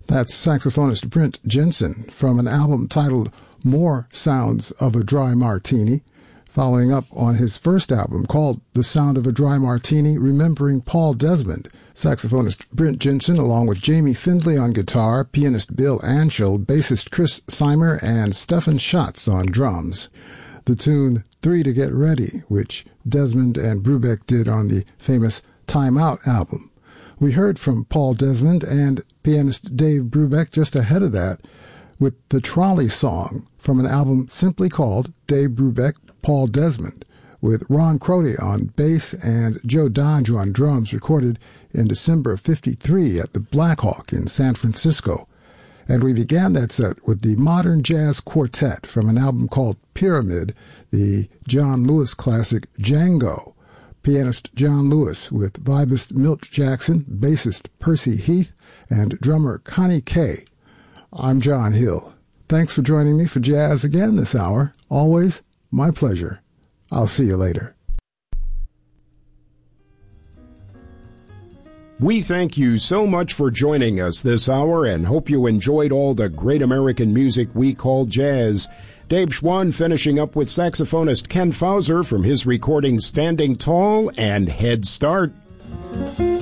That's saxophonist Brent Jensen from an album titled More Sounds of a Dry Martini, following up on his first album called The Sound of a Dry Martini, remembering Paul Desmond. Saxophonist Brent Jensen, along with Jamie Findlay on guitar, pianist Bill Anschel, bassist Chris Seimer, and Stefan Schatz on drums. The tune 3 to Get Ready, which Desmond and Brubeck did on the famous Time Out album. We heard from Paul Desmond and pianist Dave Brubeck just ahead of that with the Trolley Song from an album simply called Dave Brubeck, Paul Desmond, with Ron Crotty on bass and Joe Dodge on drums, recorded in December of '53 at the Black Hawk in San Francisco. And we began that set with the Modern Jazz Quartet from an album called Pyramid, the John Lewis classic Django. Pianist John Lewis with vibist Milt Jackson, bassist Percy Heath, and drummer Connie Kay. I'm John Hill. Thanks for joining me for Jazz again this hour. Always my pleasure. I'll see you later. We thank you so much for joining us this hour and hope you enjoyed all the great American music we call jazz. Dave Schwann finishing up with saxophonist Ken Fauser from his recording Standing Tall and Head Start.